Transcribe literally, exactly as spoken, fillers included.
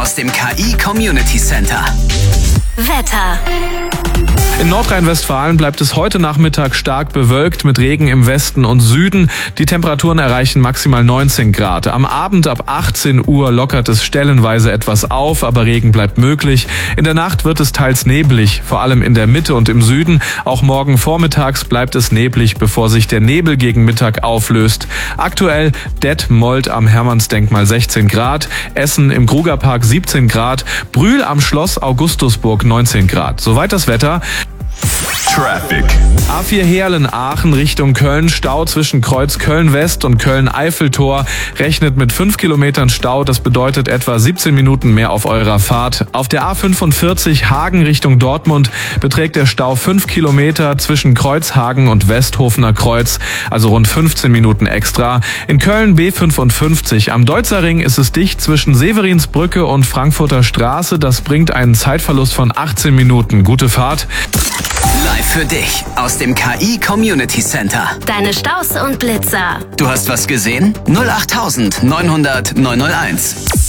aus dem K I Community Center. Wetter. In Nordrhein-Westfalen bleibt es heute Nachmittag stark bewölkt mit Regen im Westen und Süden. Die Temperaturen erreichen maximal neunzehn Grad. Am Abend ab achtzehn Uhr lockert es stellenweise etwas auf, aber Regen bleibt möglich. In der Nacht wird es teils neblig, vor allem in der Mitte und im Süden. Auch morgen vormittags bleibt es neblig, bevor sich der Nebel gegen Mittag auflöst. Aktuell Detmold am Hermannsdenkmal sechzehn Grad, Essen im Krugerpark siebzehn Grad, Brühl am Schloss Augustusburg neunzehn Grad. Soweit das Wetter. Traffic. A vier Heerlen-Aachen Richtung Köln, Stau zwischen Kreuz Köln-West und Köln-Eiffeltor. Rechnet mit fünf Kilometern Stau, das bedeutet etwa siebzehn Minuten mehr auf eurer Fahrt. Auf der A fünfundvierzig Hagen Richtung Dortmund beträgt der Stau fünf Kilometer zwischen Kreuzhagen und Westhofener Kreuz, also rund fünfzehn Minuten extra. In Köln B fünfundfünfzig am Deutzer-Ring ist es dicht zwischen Severinsbrücke und Frankfurter Straße. Das bringt einen Zeitverlust von achtzehn Minuten. Gute Fahrt. Live für dich aus dem K I Community Center. Deine Staus und Blitzer. Du hast was gesehen? null acht neun null null neun null eins.